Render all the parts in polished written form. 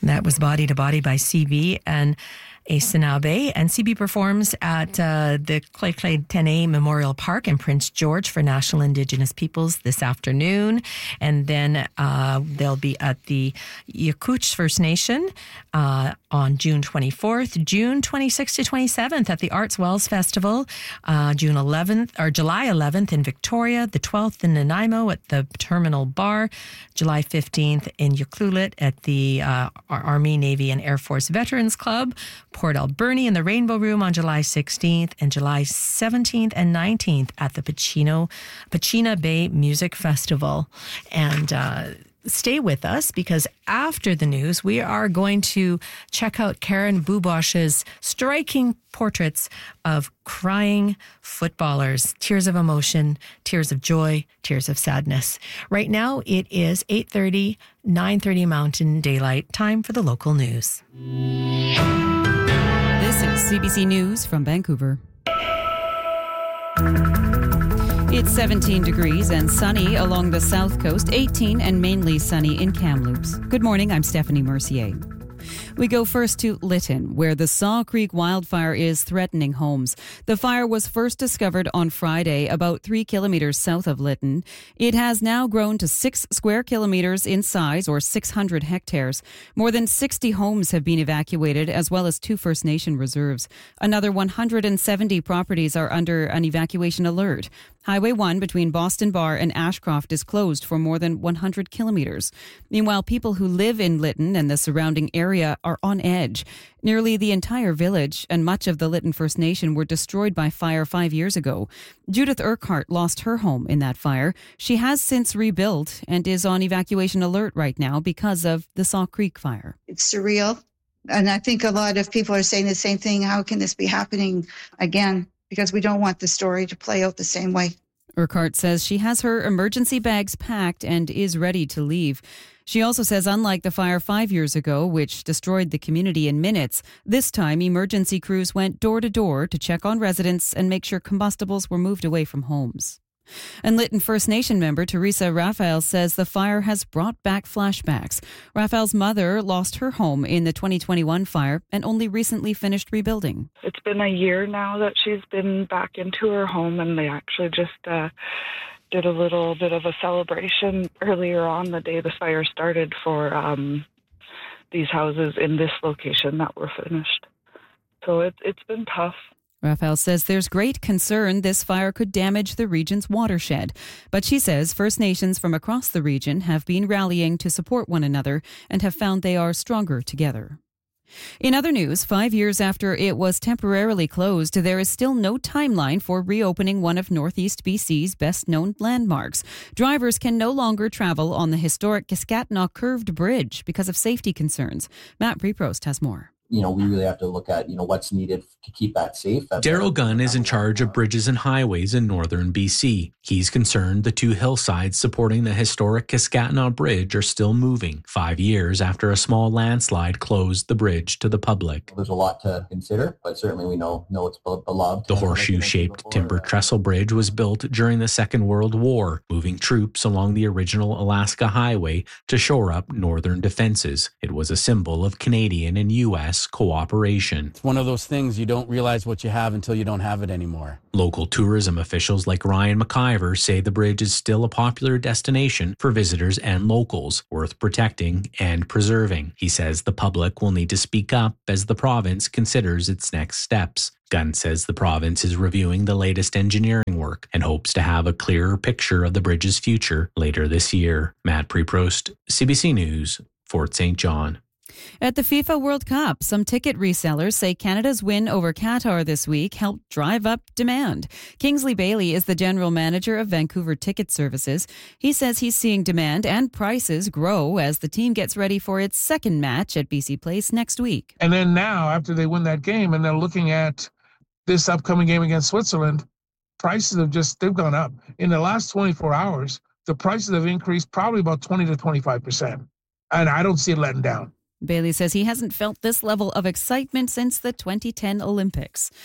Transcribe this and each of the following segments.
That was Body to Body by CB and Asinabe. And CB performs at the Clay Tene Memorial Park in Prince George for National Indigenous Peoples this afternoon. And then they'll be at the Yakutsk First Nation on June 24th, June 26th to 27th at the Arts Wells Festival, July 11th in Victoria, the 12th in Nanaimo at the Terminal Bar, July 15th in Ucluelet at the Army, Navy, and Air Force Veterans Club, Port Alberni in the Rainbow Room on July 16th, and July 17th and 19th at the Pachina Bay Music Festival. And stay with us, because after the news, we are going to check out Karen Bubosh's striking portraits of crying footballers. Tears of emotion, tears of joy, tears of sadness. Right now, it is 8:30, 9:30 Mountain Daylight. Time for the local news. This is CBC News from Vancouver. It's 17 degrees and sunny along the south coast, 18 and mainly sunny in Kamloops. Good morning, I'm Stephanie Mercier. We go first to Lytton, where the Saw Creek wildfire is threatening homes. The fire was first discovered on Friday, about 3 kilometers south of Lytton. It has now grown to 6 square kilometers in size, or 600 hectares. More than 60 homes have been evacuated, as well as 2 First Nation reserves. Another 170 properties are under an evacuation alert. Highway 1 between Boston Bar and Ashcroft is closed for more than 100 kilometers. Meanwhile, people who live in Lytton and the surrounding area are on edge. Nearly the entire village and much of the Lytton First Nation were destroyed by fire 5 years ago. Judith Urquhart lost her home in that fire. She has since rebuilt and is on evacuation alert right now because of the Saw Creek fire. It's surreal. And I think a lot of people are saying the same thing. How can this be happening again? Because we don't want the story to play out the same way. Urquhart says she has her emergency bags packed and is ready to leave. She also says, unlike the fire 5 years ago, which destroyed the community in minutes, this time emergency crews went door to door to check on residents and make sure combustibles were moved away from homes. And Lytton First Nation member Teresa Raphael says the fire has brought back flashbacks. Raphael's mother lost her home in the 2021 fire and only recently finished rebuilding. It's been a year now that she's been back into her home, and they actually just did a little bit of a celebration earlier on the day the fire started for these houses in this location that were finished. So it's been tough. Raphael says there's great concern this fire could damage the region's watershed. But she says First Nations from across the region have been rallying to support one another and have found they are stronger together. In other news, 5 years after it was temporarily closed, there is still no timeline for reopening one of Northeast BC's best-known landmarks. Drivers can no longer travel on the historic Kiskatnaw Curved Bridge because of safety concerns. Matt Preprost has more. We really have to look at, what's needed to keep that safe. Daryl Gunn is in charge of bridges and highways in northern BC. He's concerned the 2 hillsides supporting the historic Kiskatnaw Bridge are still moving 5 years after a small landslide closed the bridge to the public. There's a lot to consider, but certainly we know it's beloved. The horseshoe-shaped timber trestle bridge was built during the Second World War, moving troops along the original Alaska Highway to shore up northern defenses. It was a symbol of Canadian and U.S. cooperation. It's one of those things you don't realize what you have until you don't have it anymore. Local tourism officials like Ryan McIver say the bridge is still a popular destination for visitors and locals, worth protecting and preserving. He says the public will need to speak up as the province considers its next steps. Gunn says the province is reviewing the latest engineering work and hopes to have a clearer picture of the bridge's future later this year. Matt Preprost, CBC News, Fort St. John. At the FIFA World Cup, some ticket resellers say Canada's win over Qatar this week helped drive up demand. Kingsley Bailey is the general manager of Vancouver Ticket Services. He says he's seeing demand and prices grow as the team gets ready for its second match at BC Place next week. And then now, after they win that game and they're looking at this upcoming game against Switzerland, prices they've gone up. In the last 24 hours, the prices have increased probably about 20 to 25%. And I don't see it letting down. Bailey says he hasn't felt this level of excitement since the 2010 Olympics.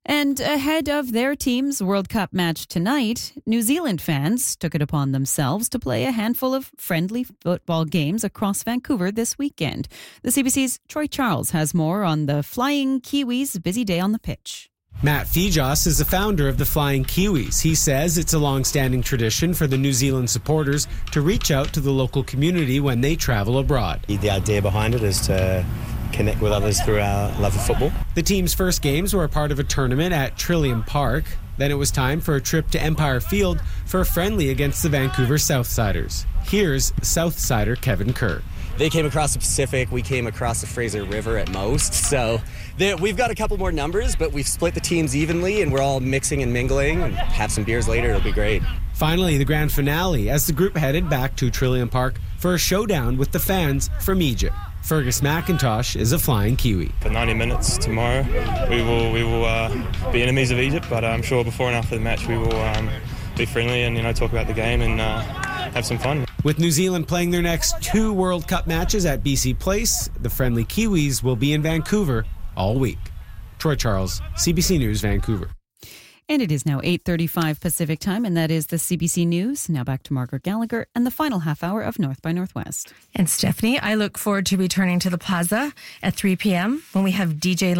And ahead of their team's World Cup match tonight, New Zealand fans took it upon themselves to play a handful of friendly football games across Vancouver this weekend. The CBC's Troy Charles has more on the Flying Kiwis' busy day on the pitch. Matt Fejos is the founder of the Flying Kiwis. He says it's a long-standing tradition for the New Zealand supporters to reach out to the local community when they travel abroad. The idea behind it is to connect with others through our love of football. The team's first games were a part of a tournament at Trillium Park. Then it was time for a trip to Empire Field for a friendly against the Vancouver Southsiders. Here's Southsider Kevin Kerr. They came across the Pacific, we came across the Fraser River at most, so we've got a couple more numbers, but we've split the teams evenly and we're all mixing and mingling, and have some beers later. It'll be great. Finally, the grand finale as the group headed back to Trillium Park for a showdown with the fans from Egypt. Fergus McIntosh is a Flying Kiwi. For 90 minutes tomorrow, we will be enemies of Egypt, but I'm sure before and after the match we will be friendly and talk about the game and have some fun. With New Zealand playing their next 2 World Cup matches at BC Place, the friendly Kiwis will be in Vancouver all week. Troy Charles, CBC News, Vancouver. And it is now 8:35 Pacific time, and that is the CBC News. Now back to Margaret Gallagher and the final half hour of North by Northwest. And Stephanie, I look forward to returning to the Plaza at 3 p.m. when we have DJ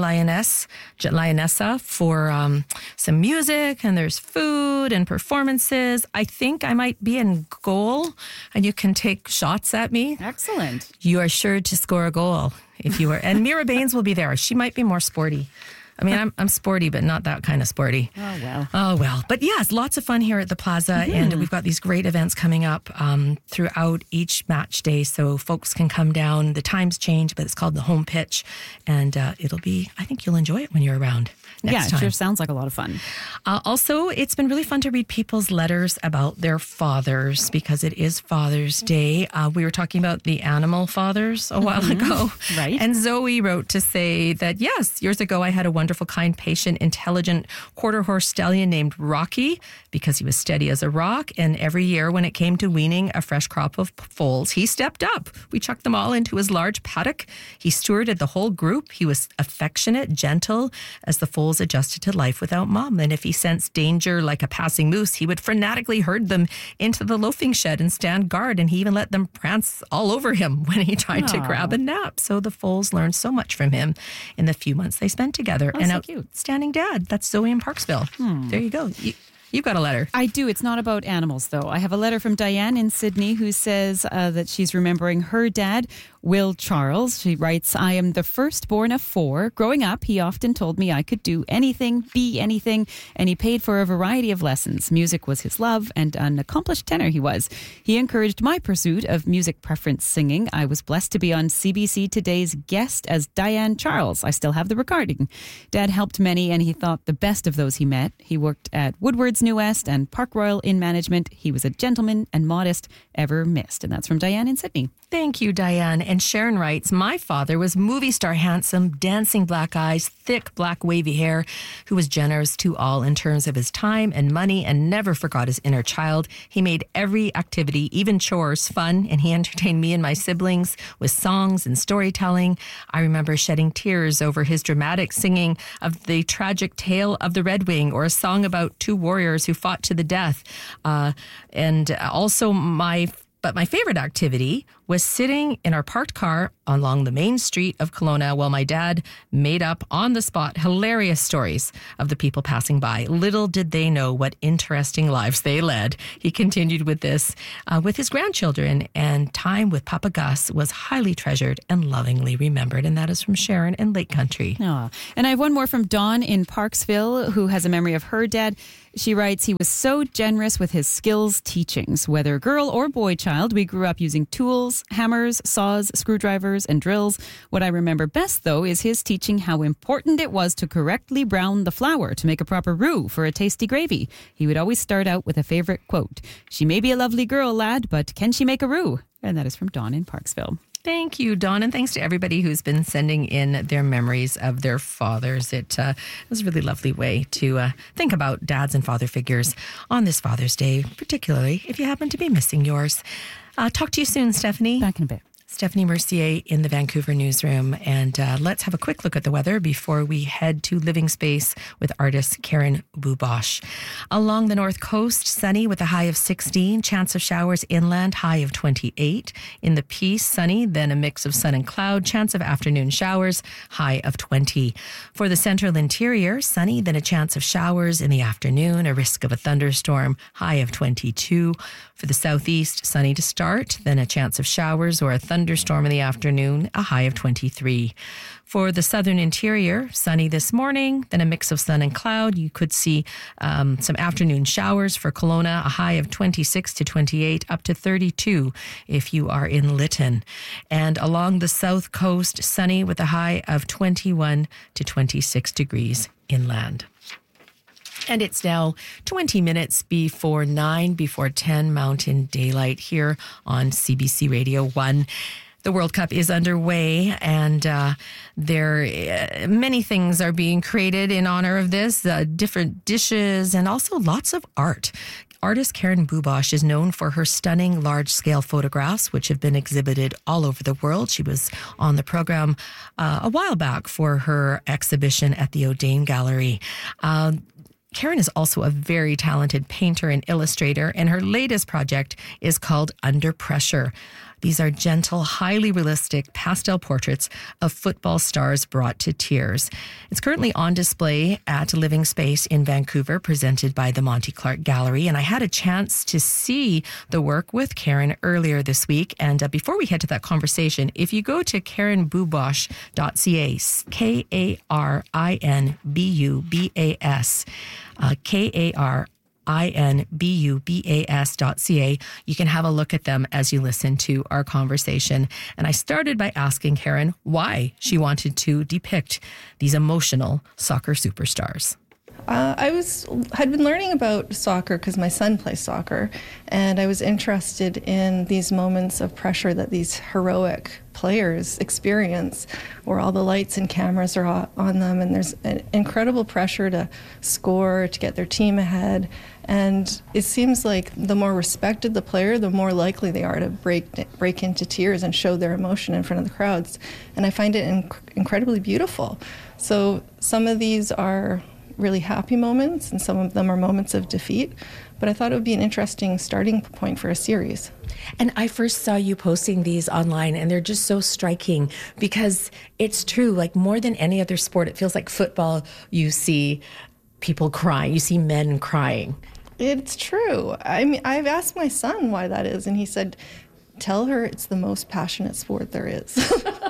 Lionessa for some music, and there's food and performances. I think I might be in goal, and you can take shots at me. Excellent. You are sure to score a goal if you are. And Mira Baines will be there. She might be more sporty. I mean, I'm sporty, but not that kind of sporty. Oh, well. But yes, lots of fun here at the Plaza. And we've got these great events coming up throughout each match day. So folks can come down. The times change, but it's called the home pitch. And it'll be, I think you'll enjoy it when you're around next time. It sure sounds like a lot of fun. Also, it's been really fun to read people's letters about their fathers because it is Father's Day. We were talking about the animal fathers a while ago. Right. And Zoe wrote to say that, yes, years ago I had a wonderful, kind, patient, intelligent quarter horse stallion named Rocky because he was steady as a rock. And every year when it came to weaning a fresh crop of foals, he stepped up. We chucked them all into his large paddock. He stewarded the whole group. He was affectionate, gentle as the foals adjusted to life without mom. And if he sensed danger like a passing moose, he would frenetically herd them into the loafing shed and stand guard. And he even let them prance all over him when he tried to grab a nap. So the foals learned so much from him in the few months they spent together. Oh, so cute. Outstanding dad. That's Zoe in Parksville. There you go. You've got a letter. I do. It's not about animals, though. I have a letter from Diane in Sydney who says that she's remembering her dad, Will Charles. She writes, I am the firstborn of 4. Growing up, he often told me I could do anything, be anything, and he paid for a variety of lessons. Music was his love, and an accomplished tenor he was. He encouraged my pursuit of music preference singing. I was blessed to be on CBC Today's guest as Diane Charles. I still have the recording. Dad helped many, and he thought the best of those he met. He worked at Woodward's New West and Park Royal in management. He was a gentleman and modest, ever missed. And that's from Diane in Sydney. Thank you, Diane. And Sharon writes, my father was movie star handsome, dancing black eyes, thick black wavy hair, who was generous to all in terms of his time and money and never forgot his inner child. He made every activity, even chores, fun, and he entertained me and my siblings with songs and storytelling. I remember shedding tears over his dramatic singing of the tragic tale of the Red Wing, or a song about 2 warriors who fought to the death. And also my favorite activity was sitting in our parked car along the main street of Kelowna while my dad made up on the spot hilarious stories of the people passing by. Little did they know what interesting lives they led. He continued with this with his grandchildren, and time with Papa Gus was highly treasured and lovingly remembered. And that is from Sharon in Lake Country. Oh. And I have one more from Dawn in Parksville, who has a memory of her dad. She writes, he was so generous with his skills teachings. Whether girl or boy child, we grew up using tools, hammers, saws, screwdrivers, and drills. What I remember best, though, is his teaching how important it was to correctly brown the flour to make a proper roux for a tasty gravy. He would always start out with a favorite quote. She may be a lovely girl, lad, but can she make a roux? And that is from Dawn in Parksville. Thank you, Dawn, and thanks to everybody who's been sending in their memories of their fathers. It was a really lovely way to think about dads and father figures on this Father's Day, particularly if you happen to be missing yours. Talk to you soon, Stephanie. Back in a bit. Stephanie Mercier in the Vancouver newsroom. And let's have a quick look at the weather before we head to Living Space with artist Karen Bubosh. Along the north coast, sunny with a high of 16. Chance of showers inland, high of 28. In the Peace, sunny, then a mix of sun and cloud. Chance of afternoon showers, high of 20. For the central interior, sunny, then a chance of showers in the afternoon. A risk of a thunderstorm, high of 22. For the southeast, sunny to start, then a chance of showers or a thunderstorm in the afternoon, a high of 23. For the southern interior, sunny this morning, then a mix of sun and cloud. You could see some afternoon showers for Kelowna, a high of 26 to 28, up to 32 if you are in Lytton. And along the south coast, sunny with a high of 21 to 26 degrees inland. And it's now 20 minutes before 9, before 10 Mountain Daylight here on CBC Radio 1. The World Cup is underway, and many things are being created in honor of this, different dishes and also lots of art. Artist Karen Bubosh is known for her stunning large-scale photographs, which have been exhibited all over the world. She was on the program a while back for her exhibition at the O'Dane Gallery. Karen is also a very talented painter and illustrator, and her latest project is called Under Pressure. These are gentle, highly realistic pastel portraits of football stars brought to tears. It's currently on display at Living Space in Vancouver, presented by the Monty Clark Gallery. And I had a chance to see the work with Karen earlier this week. And before we head to that conversation, if you go to KarenBubosh.ca, KarenBubas, KarenBubas.ca. You can have a look at them as you listen to our conversation. And I started by asking Karen why she wanted to depict these emotional soccer superstars. I had been learning about soccer because my son plays soccer, and I was interested in these moments of pressure that these heroic players experience, where all the lights and cameras are on them, and there's an incredible pressure to score, to get their team ahead. And it seems like the more respected the player, the more likely they are to break into tears and show their emotion in front of the crowds. And I find it incredibly beautiful. So some of these are really happy moments, and some of them are moments of defeat. But I thought it would be an interesting starting point for a series. And I first saw you posting these online, and they're just so striking because it's true, like more than any other sport, it feels like football, you see people crying, you see men crying. It's true. I mean, I've asked my son why that is, and he said, tell her it's the most passionate sport there is.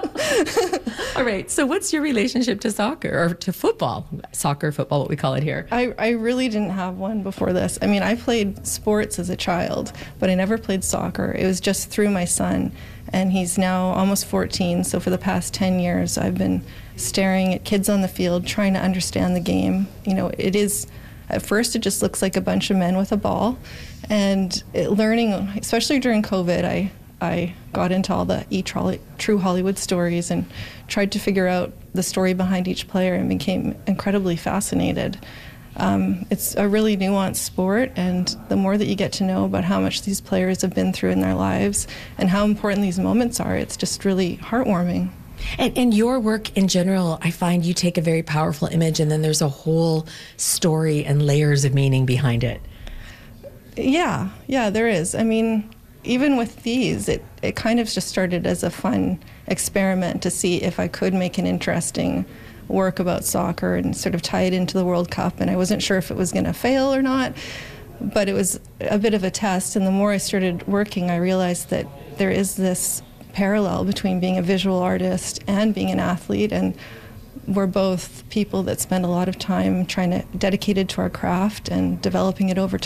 All right. So what's your relationship to soccer, or to football? Soccer, football, what we call it here. I really didn't have one before this. I mean, I played sports as a child, but I never played soccer. It was just through my son, and he's now almost 14. So for the past 10 years, I've been staring at kids on the field, trying to understand the game. You know, it is, at first it just looks like a bunch of men with a ball. And learning, especially during COVID, I got into all the True Hollywood stories and tried to figure out the story behind each player and became incredibly fascinated. It's a really nuanced sport, and the more that you get to know about how much these players have been through in their lives and how important these moments are, it's just really heartwarming. And your work in general, I find you take a very powerful image and then there's a whole story and layers of meaning behind it. Yeah, there is. I mean, even with these, it kind of just started as a fun experiment to see if I could make an interesting work about soccer and sort of tie it into the World Cup. And I wasn't sure if it was going to fail or not, but it was a bit of a test. And the more I started working, I realized that there is this parallel between being a visual artist and being an athlete. And we're both people that spend a lot of time dedicated to our craft and developing it over